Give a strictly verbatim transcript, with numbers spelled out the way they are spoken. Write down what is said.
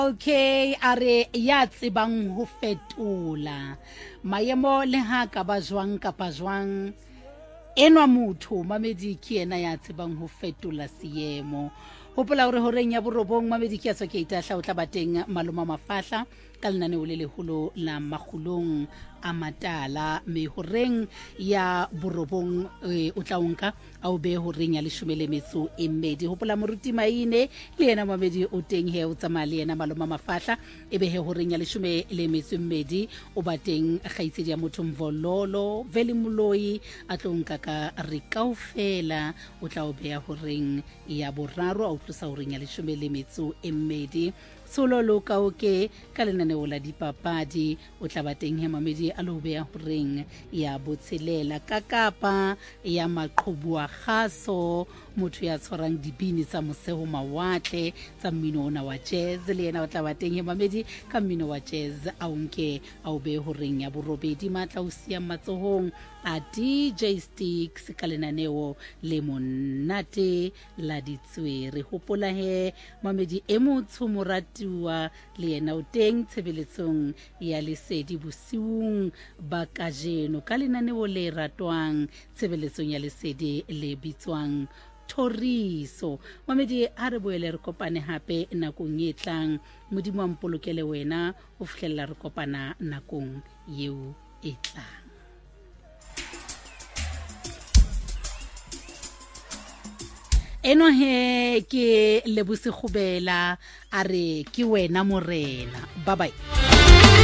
Okay, are ya tsebang ho fetola maemo le ha ka ba jwang kapa jwang enwa motho mamedi ke ena ya tsebang ho fetola seemo hopola hore horeng ya borobong mamedi ke ya tswa ke itahla o tla bateng maloma mafahla ka lenaneo le leholo la magulong a matala me horeng ya borobong o tla unka a o be horeng ya leshome le metso e mmedi hopola moruti maine le yena mamedi o teng he o tsamaya le yena maloma mafahla e be he horeng ya leshome le metso e mmedi o bateng kgaitsedi ya motho Mvololo vele moloi a tlo nka ka re kaofela o tla o beya horeng ya boraro a utlosa horeng ya leshome le metso e mmedi solo lo ka oke ka lenaneo la dipapadi o tla bateng he mamedi a lo beya horeng ya botshelela ka kapa ya maqhubu a khaso motho ya tshwarang dibini tsa moseo mawatle tsa mmino ona wa jazz le yena o tla bateng he mamedi ka mmino wa jazz a unke a o be horeng ya borobedi matla o sia matsohong a D J Sticks ka lenaneo le monate la ditswere hopola he mamedi e motsho moratiwa le yena o teng tshebeletsong ya lesedi bosiung ba kajeno ka lenaneo le ratwang tshebeletsong ya lesedi le bitswang Thoriso mamedi a re boele re kopane hape nakong e tlang modimo a mpolokele wena o fihlella re kopana nakong yeo e tlang. Eno he ke lebose khubela are ke wena morena bye bye.